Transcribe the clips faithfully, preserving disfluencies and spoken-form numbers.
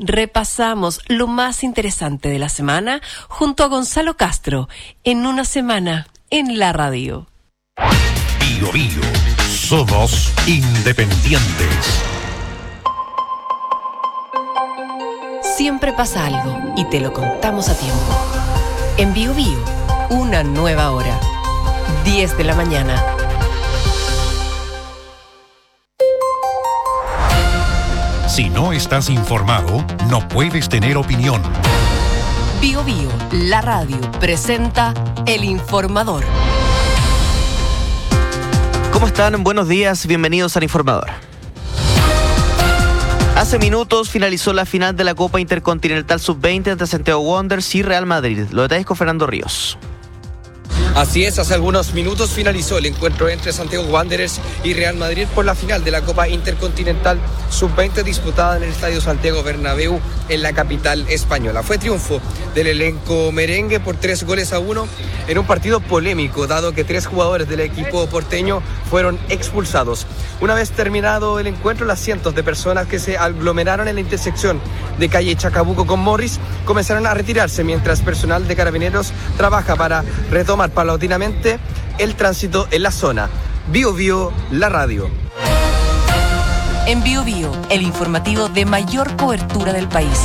repasamos lo más interesante de la semana junto a Gonzalo Castro en Una Semana en la Radio. Bio Bio, somos independientes. Siempre pasa algo y te lo contamos a tiempo. En Bio Bio, una nueva hora. diez de la mañana. Si no estás informado, no puedes tener opinión. Bio Bio, la radio, presenta El Informador. ¿Cómo están? Buenos días, bienvenidos al Informador. Hace minutos finalizó la final de la Copa Intercontinental sub veinte entre Santiago Wanderers y Real Madrid. Los detalles con Fernando Ríos. Así es, hace algunos minutos finalizó el encuentro entre Santiago Wanderers y Real Madrid por la final de la Copa Intercontinental sub veinte disputada en el Estadio Santiago Bernabéu en la capital española. Fue triunfo del elenco merengue por tres goles a uno en un partido polémico, dado que tres jugadores del equipo porteño fueron expulsados. Una vez terminado el encuentro, las cientos de personas que se aglomeraron en la intersección de calle Chacabuco con Morris comenzaron a retirarse, mientras personal de Carabineros trabaja para retomar paulatinamente el tránsito en la zona. Bio Bio, la radio. En Bio Bio, el informativo de mayor cobertura del país.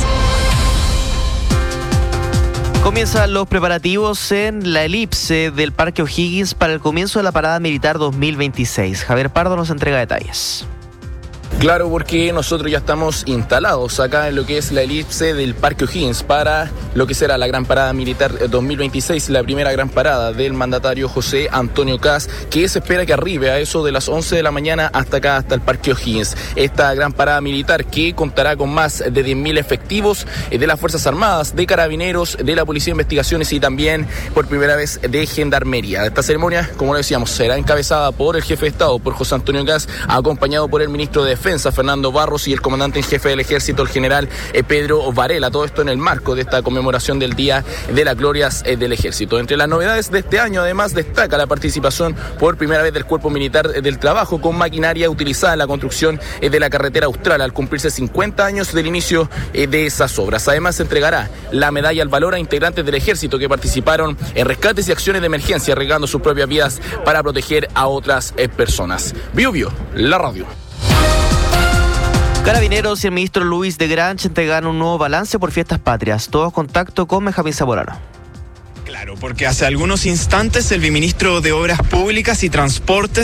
Comienzan los preparativos en la elipse del Parque O'Higgins para el comienzo de la Parada Militar dos mil veintiséis. Javier Pardo nos entrega detalles. Claro, porque nosotros ya estamos instalados acá en lo que es la elipse del Parque O'Higgins para lo que será la Gran Parada Militar dos mil veintiséis, la primera gran parada del mandatario José Antonio Kast, que se espera que arribe a eso de las once de la mañana hasta acá, hasta el Parque O'Higgins. Esta gran parada militar que contará con más de diez mil efectivos de las Fuerzas Armadas, de Carabineros, de la Policía de Investigaciones y también por primera vez de Gendarmería. Esta ceremonia, como lo decíamos, será encabezada por el jefe de Estado, por José Antonio Kast, acompañado por el ministro de Defensa, Fernando Barros, y el comandante en jefe del ejército, el general eh, Pedro Varela. Todo esto en el marco de esta conmemoración del Día de las Glorias eh, del Ejército. Entre las novedades de este año, además, destaca la participación por primera vez del Cuerpo Militar eh, del Trabajo con maquinaria utilizada en la construcción eh, de la carretera austral, al cumplirse cincuenta años del inicio eh, de esas obras. Además, se entregará la medalla al valor a integrantes del ejército que participaron en rescates y acciones de emergencia, arriesgando sus propias vidas para proteger a otras eh, personas. Bio Bio, la radio. Carabineros y el ministro Luis de Grange entregaron un nuevo balance por fiestas patrias. Todos contacto con Benjamín Zamorano. Claro, porque hace algunos instantes el viceministro de Obras Públicas y Transportes